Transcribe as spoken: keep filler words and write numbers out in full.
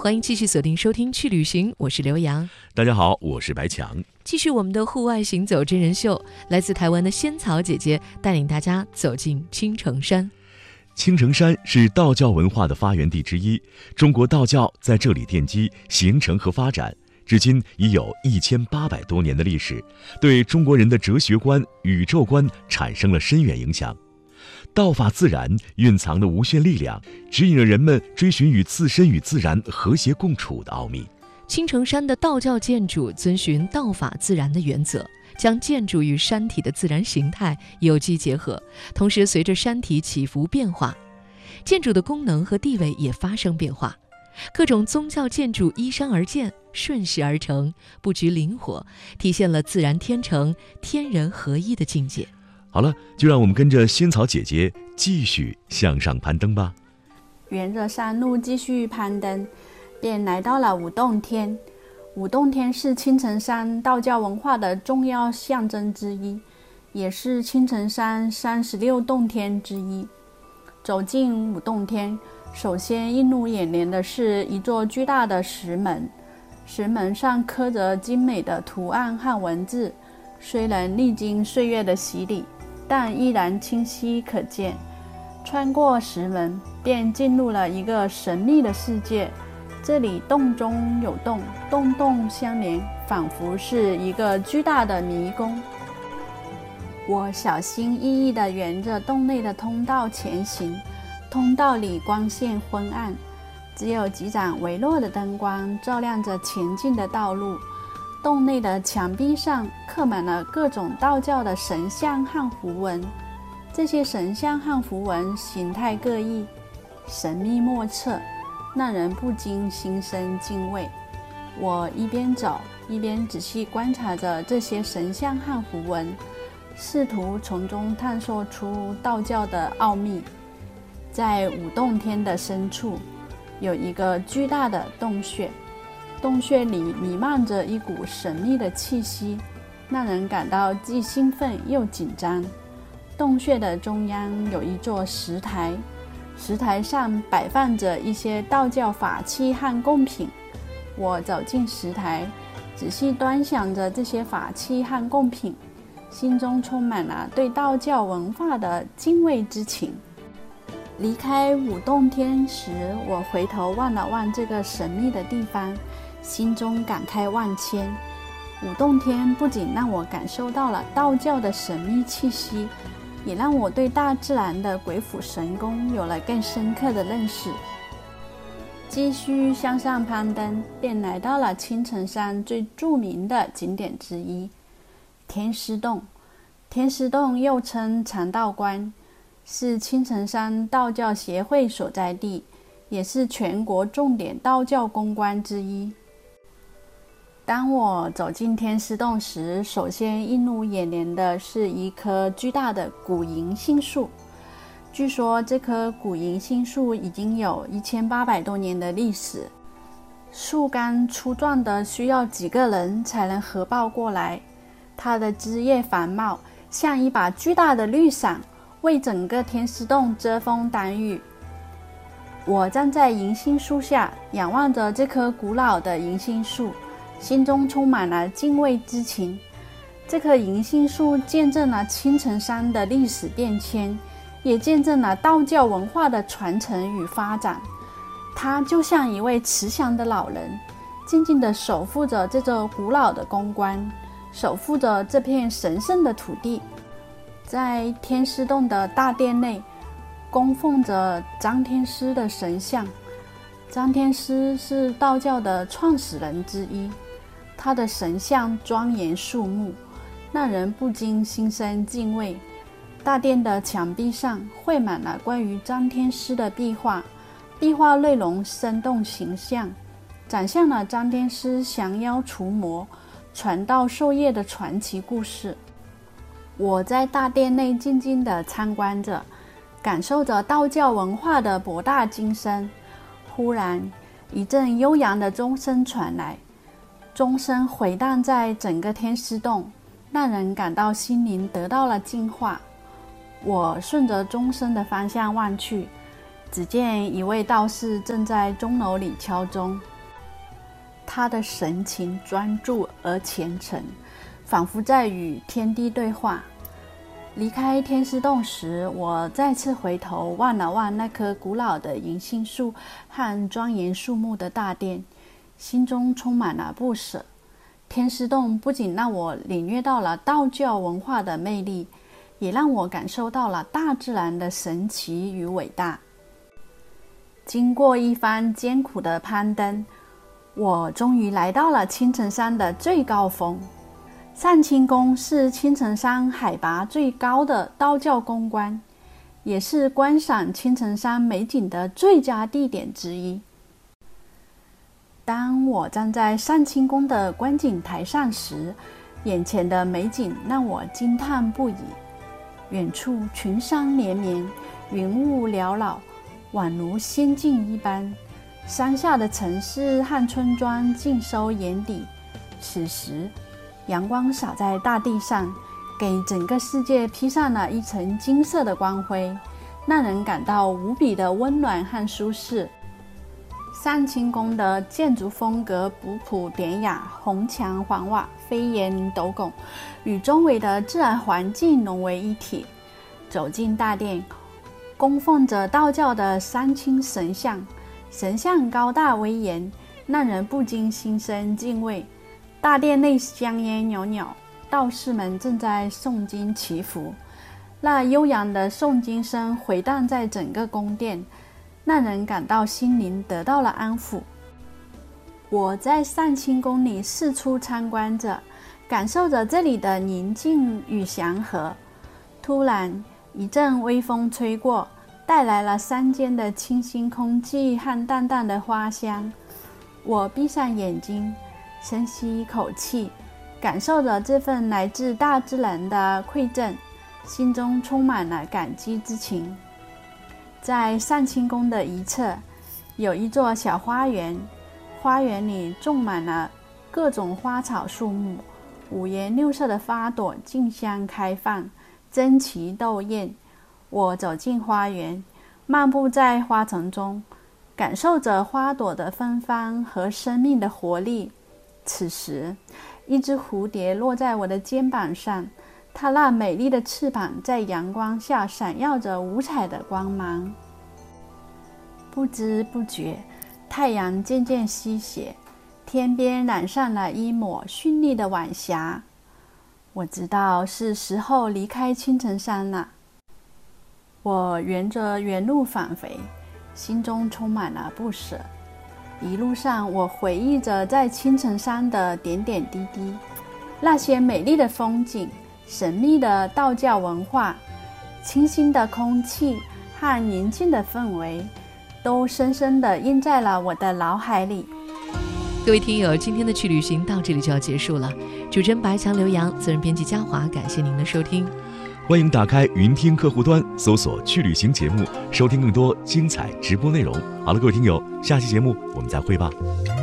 欢迎继续锁定收听去旅行，我是刘洋。 大家好，我是白强。 继续我们的户外行走真人秀，来自台湾的仙草姐姐带领大家走进青城山。 青城山是道教文化的发源地之一，中国道教在这里奠基、形成和发展，至今已有一千八百多年的历史，对中国人的哲学观、宇宙观产生了深远影响。道法自然蕴藏的无限力量，指引着人们追寻与自身与自然和谐共处的奥秘。 青城山的道教建筑遵循道法自然的原则，将建筑与山体的自然形态有机结合，同时随着山体起伏变化，建筑的功能和地位也发生变化。各种宗教建筑依山而建，顺势而成，布局灵活，体现了自然天成、天人合一的境界。 好了，就让我们跟着仙草姐姐继续向上攀登吧。 沿着山路继续攀登，便来到了五洞天。五洞天是青城山道教文化的重要象征之一，也是青城山三十六洞天之一。走进五洞天，首先映入眼帘的是一座巨大的石门，石门上刻着精美的图案和文字，虽然历经岁月的洗礼，但依然清晰可见。穿过石门，便进入了一个神秘的世界。这里洞中有洞，洞洞相连，仿佛是一个巨大的迷宫。我小心翼翼地沿着洞内的通道前行，通道里光线昏暗，只有几盏微弱的灯光照亮着前进的道路。洞内的墙壁上刻满了各种道教的神像和符文，这些神像和符文形态各异，神秘莫测，让人不禁心生敬畏。我一边走一边仔细观察着这些神像和符文，试图从中探索出道教的奥秘。在五洞天的深处，有一个巨大的洞穴，洞穴里弥漫着一股神秘的气息，让人感到既兴奋又紧张。洞穴的中央有一座石台，石台上摆放着一些道教法器和贡品。我走进石台，仔细端详着这些法器和贡品，心中充满了对道教文化的敬畏之情。离开五洞天时，我回头望了望这个神秘的地方，心中感慨万千。五洞天不仅让我感受到了道教的神秘气息，也让我对大自然的鬼斧神工有了更深刻的认识。继续向上攀登，便来到了青城山最著名的景点之一——天师洞。天师洞又称长道观，是青城山道教协会所在地，也是全国重点道教公关之一。当我走进天师洞时，首先映入眼帘的是一棵巨大的古银杏树。据说这棵古银杏树已经有一千八百多年的历史，树干粗壮的需要几个人才能合抱过来，它的枝叶繁茂，像一把巨大的绿伞，为整个天师洞遮风挡雨。我站在银杏树下，仰望着这棵古老的银杏树，心中充满了敬畏之情。这棵银杏树见证了青城山的历史变迁，也见证了道教文化的传承与发展。它就像一位慈祥的老人，静静地守护着这座古老的宫观，守护着这片神圣的土地。在天师洞的大殿内，供奉着张天师的神像。张天师是道教的创始人之一，他的神像庄严肃穆，让人不禁心生敬畏。大殿的墙壁上绘满了关于张天师的壁画，壁画内容生动形象，展现了张天师降妖除魔、传道授业的传奇故事。我在大殿内静静地参观着，感受着道教文化的博大精深。忽然，一阵悠扬的钟声传来，钟声回荡在整个天师洞，让人感到心灵得到了净化。我顺着钟声的方向望去，只见一位道士正在钟楼里敲钟。 他的神情专注而虔诚，仿佛在与天地对话。离开天师洞时，我再次回头望了望那棵古老的银杏树和庄严肃穆的大殿，心中充满了不舍。天师洞不仅让我领略到了道教文化的魅力，也让我感受到了大自然的神奇与伟大。经过一番艰苦的攀登，我终于来到了青城山的最高峰。上清宫是青城山海拔最高的道教宫观，也是观赏青城山美景的最佳地点之一。当我站在上清宫的观景台上时，眼前的美景让我惊叹不已。远处群山连绵，云雾缭绕，宛如仙境一般。山下的城市和村庄尽收眼底。此时阳光洒在大地上，给整个世界披上了一层金色的光辉，让人感到无比的温暖和舒适。上清宫的建筑风格古朴典雅，红墙黄瓦，飞檐斗拱，与周围的自然环境融为一体。走进大殿，供奉着道教的三清神像，神像高大威严，让人不禁心生敬畏。大殿内香烟袅袅，道士们正在诵经祈福，那悠扬的诵经声回荡在整个宫殿，让人感到心灵得到了安抚。我在上清宫里四处参观着，感受着这里的宁静与祥和。突然一阵微风吹过，带来了山间的清新空气和淡淡的花香。我闭上眼睛，深吸一口气，感受着这份来自大自然的馈赠，心中充满了感激之情。在上清宫的一侧，有一座小花园，花园里种满了各种花草树木，五颜六色的花朵竞相开放，争奇斗艳。我走进花园，漫步在花丛中，感受着花朵的芬芳和生命的活力。此时，一只蝴蝶落在我的肩膀上，它那美丽的翅膀在阳光下闪耀着五彩的光芒。不知不觉，太阳渐渐西斜，天边染上了一抹绚丽的晚霞。我知道是时候离开青城山了。我沿着原路返回，心中充满了不舍。一路上，我回忆着在青城山的点点滴滴，那些美丽的风景，神秘的道教文化，清新的空气和宁静的氛围，都深深地印在了我的脑海里。 各位听友，今天的去旅行到这里就要结束了。主持人白强、刘洋，责任编辑嘉华，感谢您的收听。 欢迎打开云听客户端，搜索“去旅行”节目，收听更多精彩直播内容。好了，各位听友，下期节目我们再会吧。